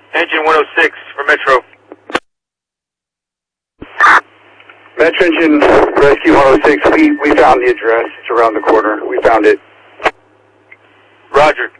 Engine 106 for Metro. Metro Engine Rescue 106, we found the address. It's around the corner. We found it. Roger.